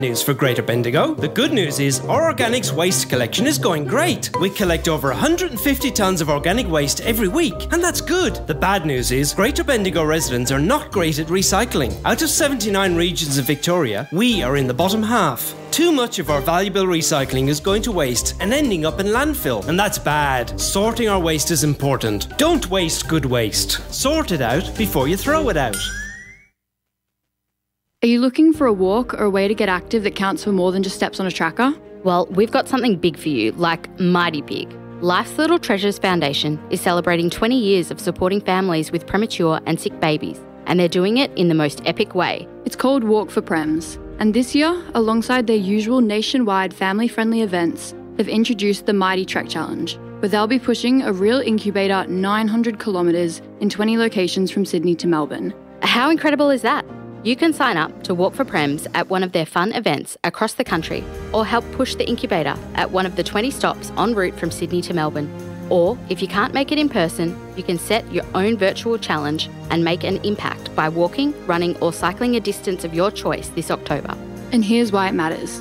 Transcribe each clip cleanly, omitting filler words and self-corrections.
News for Greater Bendigo. The good news is our organics waste collection is going great. We collect over 150 tonnes of organic waste every week, and that's good. The bad news is Greater Bendigo residents are not great at recycling. Out of 79 regions of Victoria, we are in the bottom half. Too much of our valuable recycling is going to waste and ending up in landfill, and that's bad. Sorting our waste is important. Don't waste good waste. Sort it out before you throw it out. Are you looking for a walk or a way to get active that counts for more than just steps on a tracker? Well, we've got something big for you, like mighty big. Life's Little Treasures Foundation is celebrating 20 years of supporting families with premature and sick babies, and they're doing it in the most epic way. It's called Walk for Prems, and this year, alongside their usual nationwide family-friendly events, they've introduced the Mighty Trek Challenge, where they'll be pushing a real incubator 900 kilometres in 20 locations from Sydney to Melbourne. How incredible is that? You can sign up to Walk for Prems at one of their fun events across the country, or help push the incubator at one of the 20 stops en route from Sydney to Melbourne. Or, if you can't make it in person, you can set your own virtual challenge and make an impact by walking, running or cycling a distance of your choice this October. And here's why it matters.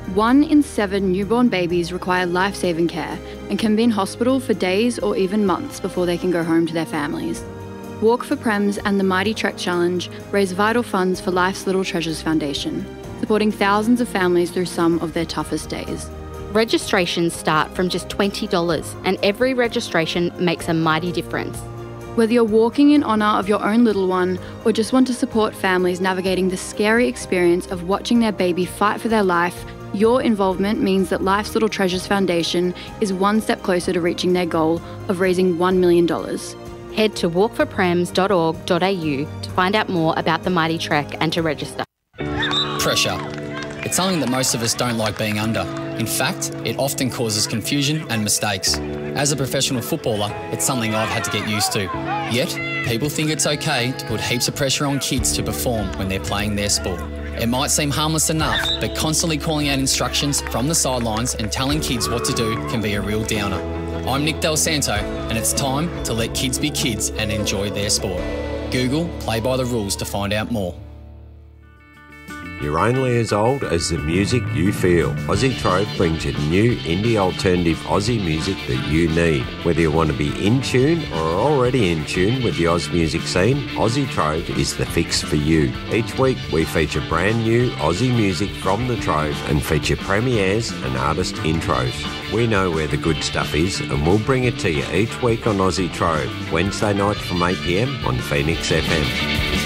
1 in 7 newborn babies require life-saving care and can be in hospital for days or even months before they can go home to their families. Walk for Prems and the Mighty Trek Challenge raise vital funds for Life's Little Treasures Foundation, supporting thousands of families through some of their toughest days. Registrations start from just $20, and every registration makes a mighty difference. Whether you're walking in honour of your own little one or just want to support families navigating the scary experience of watching their baby fight for their life, your involvement means that Life's Little Treasures Foundation is one step closer to reaching their goal of raising $1 million. Head to walkforprems.org.au to find out more about the Mighty Trek and to register. Pressure. It's something that most of us don't like being under. In fact, it often causes confusion and mistakes. As a professional footballer, it's something I've had to get used to. Yet, people think it's okay to put heaps of pressure on kids to perform when they're playing their sport. It might seem harmless enough, but constantly calling out instructions from the sidelines and telling kids what to do can be a real downer. I'm Nick Del Santo, and it's time to let kids be kids and enjoy their sport. Google Play by the Rules to find out more. You're only as old as the music you feel. Aussie Trove brings you new indie alternative Aussie music that you need. Whether you want to be in tune or are already in tune with the Oz music scene, Aussie Trove is the fix for you. Each week we feature brand new Aussie music from the Trove and feature premieres and artist intros. We know where the good stuff is and we'll bring it to you each week on Aussie Trove, Wednesday night from 8 PM on Phoenix FM.